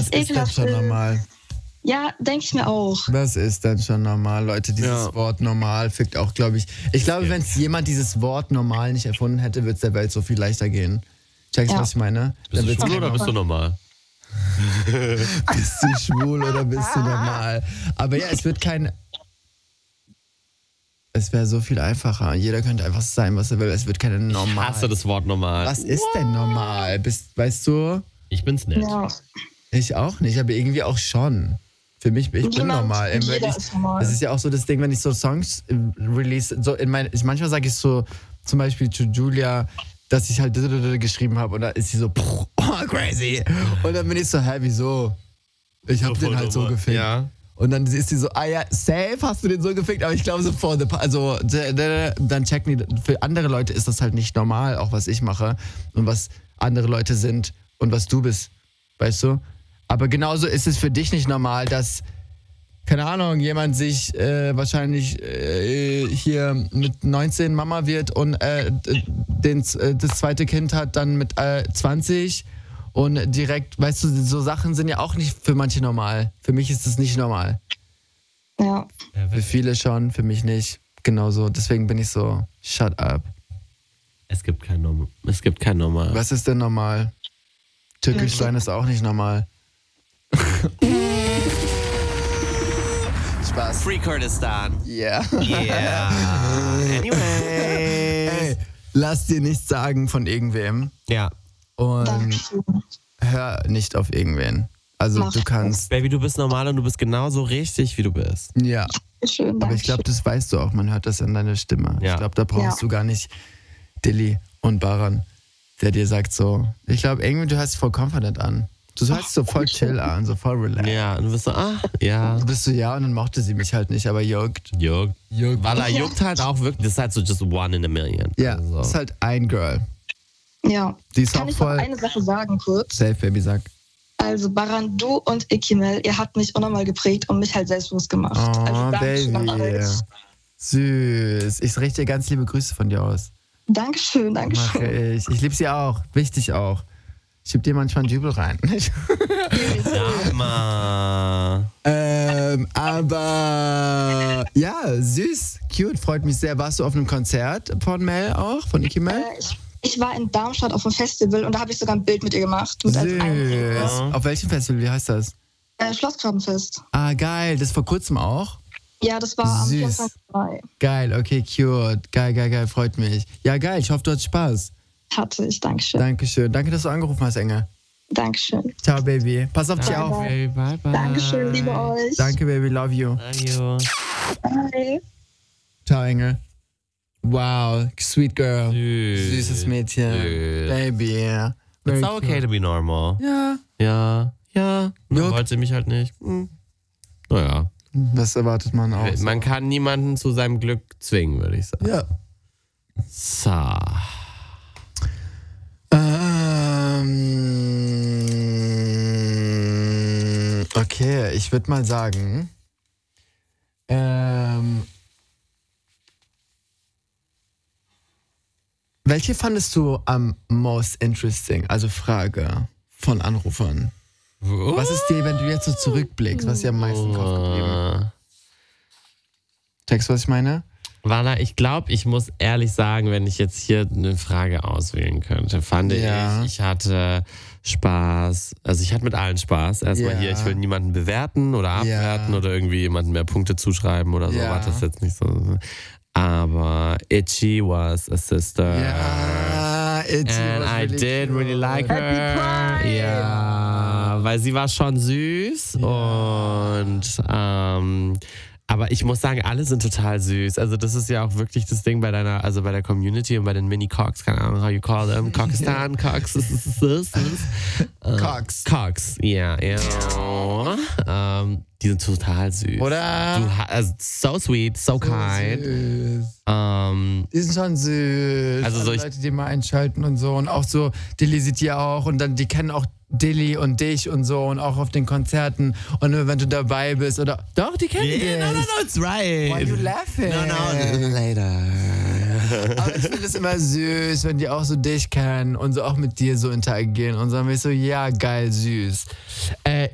Was ist denn schon normal? Ja, denke ich mir auch. Was ist denn schon normal, Leute? Dieses Wort normal fickt auch, glaube ich. Ich glaube, wenn es jemand dieses Wort normal nicht erfunden hätte, würde es der Welt so viel leichter gehen. Checkst du, was ich meine? Bist du schwul oder bist du normal? Bist du schwul oder bist du normal? Aber ja, es wäre so viel einfacher. Jeder könnte einfach sein, was er will. Es wird keine normal. Ich hasse das Wort normal. Was ist denn normal? Weißt du? Ich bin's nicht. Ja. Ich auch nicht, aber irgendwie auch schon. Für mich, ich bin normal. Jeder ist normal. Das ist ja auch so das Ding, wenn ich so Songs release, so manchmal sage ich so, zum Beispiel zu Julia, dass ich halt geschrieben habe und da ist sie so, crazy. Und dann bin ich so, hä, wieso? Ich habe den halt so gefickt. Ja. Und dann ist sie so, ja, safe hast du den so gefickt, aber ich glaube so dann checken die, für andere Leute ist das halt nicht normal, auch was ich mache und was andere Leute sind und was du bist, weißt du? Aber genauso ist es für dich nicht normal, dass, keine Ahnung, jemand sich wahrscheinlich hier mit 19 Mama wird und das zweite Kind hat dann mit 20 und direkt, weißt du, so Sachen sind ja auch nicht für manche normal. Für mich ist das nicht normal. Ja. Für viele schon, für mich nicht. Genauso, deswegen bin ich so, shut up. Es gibt kein Normal. Was ist denn normal? Türkisch sein ist auch nicht normal. Spaß. Free Kurdistan. Yeah. Yeah. Anyway. Hey, lass dir nichts sagen von irgendwem. Ja. Und Dankeschön. hör nicht auf irgendwen. Also du kannst... Baby, du bist normal und du bist genauso richtig, wie du bist. Ja. Schön, Aber ich glaube, das weißt du auch. Man hört das in deiner Stimme. Ja. Ich glaube, da brauchst du gar nicht Dilly und Baran, der dir sagt so... Ich glaube, irgendwie, du hörst dich voll confident an. Du hörst so voll chill an, so voll relaxed. Ja, und du bist so, ja. Du bist so, ja, und dann mochte sie mich halt nicht, aber juckt. Juckt. Weil er juckt halt auch wirklich. Das ist halt so just one in a million. Ja, also. ist halt ein Girl. Ja. Die ist Kann auch ich noch voll... eine Sache sagen kurz? Safe, Baby, sag. Also Baran, du und Ikimel, ihr habt mich unnormal geprägt und mich halt selbstbewusst gemacht. Oh, also Dankeschön an Baby. euch. Süß. Ich richte dir ganz liebe Grüße von dir aus. Dankeschön, Mache Dankeschön. ich. Ich liebe sie auch. Wichtig auch. Ich schieb dir manchmal einen Jubel rein. Ja, Mann. Aber ja, süß, cute, freut mich sehr. Warst du auf einem Konzert von Mel auch, von Ikimel? Ich war in Darmstadt auf einem Festival und da habe ich sogar ein Bild mit ihr gemacht. Mit als Süß. Auf welchem Festival? Wie heißt das? Schlossgrabenfest. Ah, geil. Das vor kurzem auch? Ja, das war am Süß. 24. Mai. Geil, okay, cute. Geil, freut mich. Ja, geil, ich hoffe, du hattest Spaß. Hatte ich, Dankeschön. Dankeschön. Danke, dass du angerufen hast, Engel. Dankeschön. Ciao, Baby. Pass auf dich Bye, auf. Baby, bye, bye. Dankeschön, liebe euch. Danke, Baby, love you. Love you. Bye. Ciao, Engel. Wow, sweet girl. Süß. Süßes Mädchen. Süß. Baby. Very It's okay cute. to be normal. Ja. Ja. Dann Juck. wollte sie mich halt nicht. Naja. Das erwartet man auch. Man kann niemanden zu seinem Glück zwingen, würde ich sagen. Ja. So. Okay, ich würde mal sagen, welche fandest du am most interesting? Also Frage von Anrufern. Was ist dir, wenn du jetzt so zurückblickst, was dir am meisten drauf geblieben? Checkst du, was ich meine? Walla, ich glaube, ich muss ehrlich sagen, wenn ich jetzt hier eine Frage auswählen könnte, fand ich hatte Spaß. Also ich hatte mit allen Spaß. Erstmal hier, ich will niemanden bewerten oder abwerten oder irgendwie jemandem mehr Punkte zuschreiben oder so. War das jetzt nicht so. Aber Itchy was a sister. Ja, Itchy And was I really did cute. really like her. Ja, weil sie war schon süß und aber ich muss sagen, alle sind total süß. Also das ist ja auch wirklich das Ding bei bei der Community und bei den Mini-Cocks, keine Ahnung, how you call them, Cockistan, Cocks, Cox. Cocks, ja. Die sind total süß. Oder? Also so sweet, so kind. Süß. Die sind schon süß. Also Alle Leute, die mal einschalten und so. Und auch so, Dilly sieht die auch. Und dann, die kennen auch Dilly und dich und so. Und auch auf den Konzerten. Und wenn du dabei bist oder... Doch, die kennen dich. No, it's right. Why are you laughing? No, later. Aber ich finde es immer süß, wenn die auch so dich kennen und so auch mit dir so interagieren. Und so dann bin ich so, ja, geil, süß.